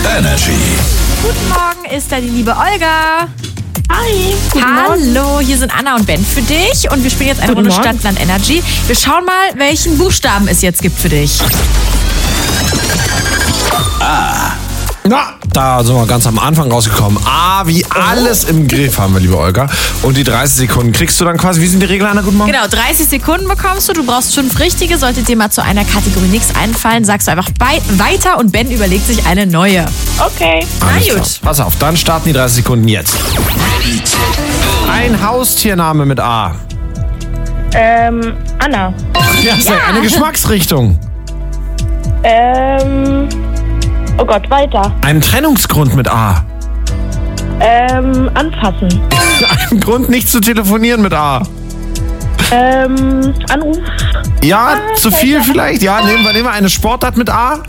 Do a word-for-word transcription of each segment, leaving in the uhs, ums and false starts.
Energy. Guten Morgen, ist da die liebe Olga. Hi. Hallo, hier sind Anna und Ben für dich und wir spielen jetzt eine Guten Runde Morgen. Stadtland Energy. Wir schauen mal, welchen Buchstaben es jetzt gibt für dich. Na, da sind wir ganz am Anfang rausgekommen. Ah, wie alles im Griff haben wir, liebe Olga. Und die dreißig Sekunden kriegst du dann quasi, wie sind die Regeln, Anna? Guten Morgen. Genau, dreißig Sekunden bekommst du. Du brauchst fünf richtige. Sollte dir mal zu einer Kategorie nichts einfallen, sagst du einfach bei, weiter und Ben überlegt sich eine neue. Okay. Na Alles gut. klar. Pass auf, dann starten die dreißig Sekunden jetzt. Ein Haustiername mit A. Ähm, Anna. Ja, ist ja eine Geschmacksrichtung. Ähm, oh Gott, weiter. Ein Trennungsgrund mit A. Ähm, anfassen. Ein Grund, nicht zu telefonieren mit A. Ähm, Anruf. Ja, zu viel vielleicht? Ja, nehmen wir, nehmen wir eine Sportart mit A.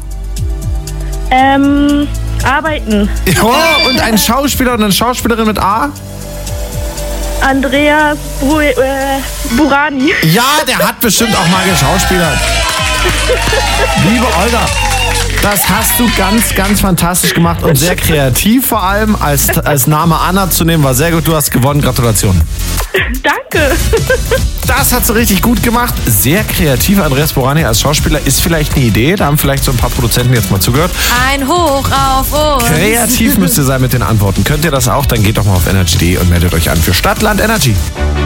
Ähm, arbeiten. Oh, und ein Schauspieler und eine Schauspielerin mit A. Andreas Bu äh, Burani. Ja, der hat bestimmt auch mal geschauspielert. Liebe Olga, das hast du ganz, ganz fantastisch gemacht und sehr kreativ vor allem. Als, als Name Anna zu nehmen, war sehr gut. Du hast gewonnen. Gratulation. Danke. Das hat sie richtig gut gemacht. Sehr kreativ. Andreas Burani als Schauspieler ist vielleicht eine Idee. Da haben vielleicht so ein paar Produzenten jetzt mal zugehört. Ein Hoch auf uns. Kreativ müsst ihr sein mit den Antworten. Könnt ihr das auch? Dann geht doch mal auf energy punkt de und meldet euch an für Stadtland Energy.